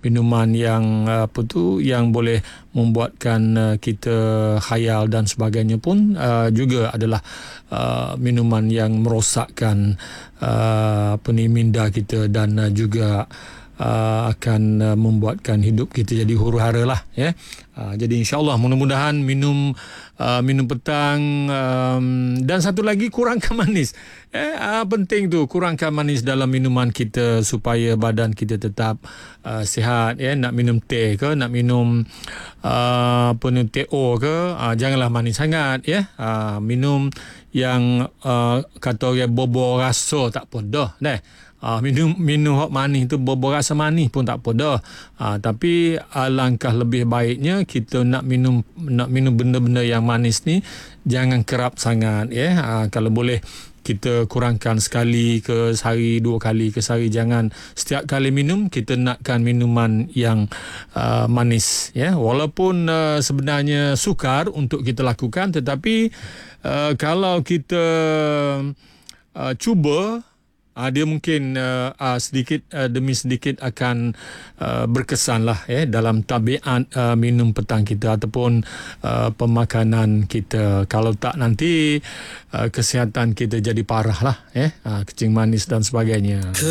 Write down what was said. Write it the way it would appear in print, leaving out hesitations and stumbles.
minuman yang yang boleh membuatkan kita khayal dan sebagainya pun juga adalah minuman yang merosakkan minda kita dan juga akan membuatkan hidup kita jadi huru-hara lah, ya. Jadi insya-Allah mudah-mudahan minum petang, dan satu lagi kurangkan manis. Penting tu, kurangkan manis dalam minuman kita supaya badan kita tetap sihat, ya. Nak minum teh ke, nak minum teh O ke, janganlah manis sangat, ya. Minum yang kata orang bobo rasa tak apa dah. Minum hot manis tu berasa manis pun tak apa dah. Tapi alangkah lebih baiknya kita nak minum benda-benda yang manis ni jangan kerap sangat, ya. Kalau boleh kita kurangkan sekali ke sehari, 2 kali ke sehari. Jangan setiap kali minum kita nakkan minuman yang manis, ya. Walaupun sebenarnya sukar untuk kita lakukan, tetapi kalau kita cuba, dia mungkin sedikit demi sedikit akan berkesan lah, dalam tabiat minum petang kita ataupun pemakanan kita. Kalau tak, nanti kesihatan kita jadi parah lah, kencing manis dan sebagainya.